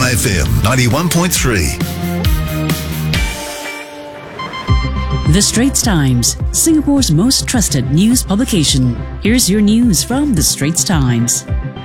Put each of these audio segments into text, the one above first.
1FM 91.3. The Straits Times, Singapore's most trusted news publication. Here's your news from The Straits Times.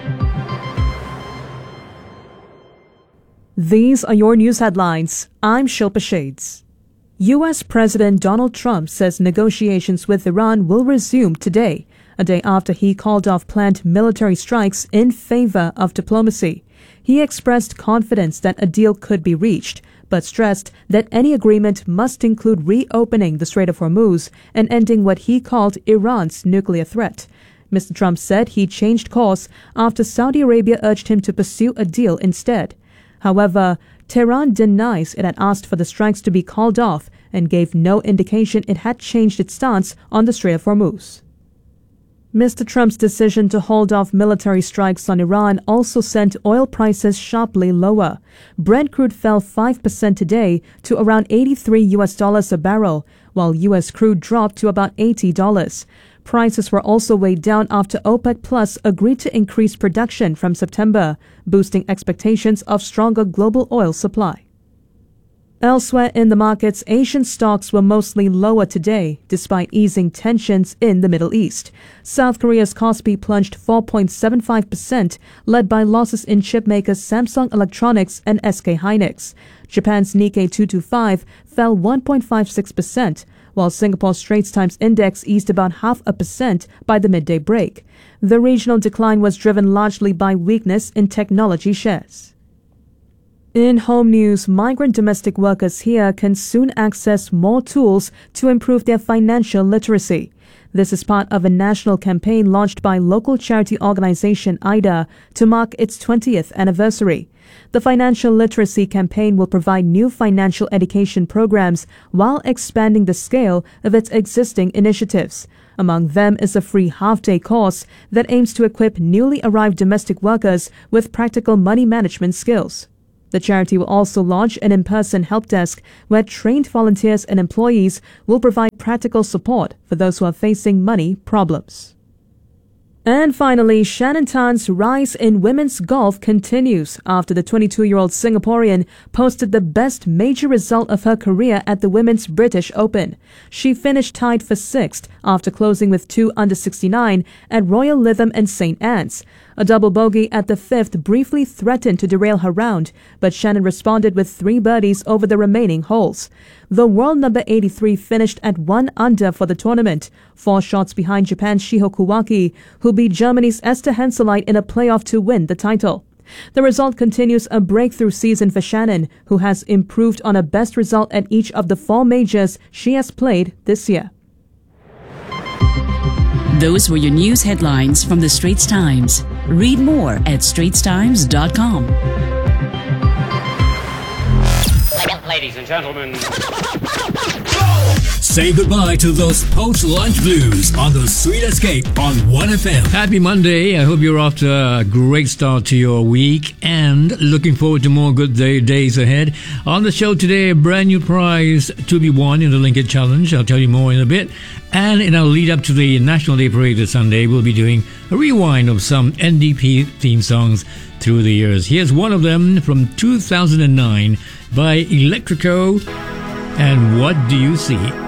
These are your news headlines. I'm Shilpa Shades. U.S. President Donald Trump says negotiations with Iran will resume today, a day after he called off planned military strikes in favor of diplomacy. He expressed confidence that a deal could be reached, but stressed that any agreement must include reopening the Strait of Hormuz and ending what he called Iran's nuclear threat. Mr. Trump said he changed course after Saudi Arabia urged him to pursue a deal instead. However, Tehran denies it had asked for the strikes to be called off and gave no indication it had changed its stance on the Strait of Hormuz. Mr. Trump's decision to hold off military strikes on Iran also sent oil prices sharply lower. Brent crude fell 5% today to around $83 a barrel, while U.S. crude dropped to about $80. Prices were also weighed down after OPEC Plus agreed to increase production from September, boosting expectations of stronger global oil supply. Elsewhere in the markets, Asian stocks were mostly lower today, despite easing tensions in the Middle East. South Korea's Kospi plunged 4.75%, led by losses in chipmakers Samsung Electronics and SK Hynix. Japan's Nikkei 225 fell 1.56%, while Singapore's Straits Times Index eased about 0.5% by the midday break. The regional decline was driven largely by weakness in technology shares. In home news, migrant domestic workers here can soon access more tools to improve their financial literacy. This is part of a national campaign launched by local charity organization IDA to mark its 20th anniversary. The financial literacy campaign will provide new financial education programs while expanding the scale of its existing initiatives. Among them is a free half-day course that aims to equip newly arrived domestic workers with practical money management skills. The charity will also launch an in-person help desk where trained volunteers and employees will provide practical support for those who are facing money problems. And finally, Shannon Tan's rise in women's golf continues after the 22-year-old Singaporean posted the best major result of her career at the Women's British Open. She finished tied for 6th after closing with 2 under 69 at Royal Lytham and St. Anne's. A double bogey at the 5th briefly threatened to derail her round, but Shannon responded with 3 birdies over the remaining holes. The world number 83 finished at 1 under for the tournament, 4 shots behind Japan's Shiho Kuwaki, who beat Germany's Esther Henseleit in a playoff to win the title. The result continues a breakthrough season for Shannon, who has improved on a best result at each of the 4 majors she has played this year. Those were your news headlines from The Straits Times. Read more at straitstimes.com. Ladies and gentlemen, say goodbye to those post-lunch blues on the Sweet Escape on 1FM. Happy Monday. I hope you're off to a great start to your week and looking forward to more good days ahead. On the show today, a brand new prize to be won in the Linked Challenge. I'll tell you more in a bit. And in our lead up to the National Day Parade this Sunday, we'll be doing a rewind of some NDP theme songs through the years. Here's one of them from 2009 by Electrico. And What Do You See?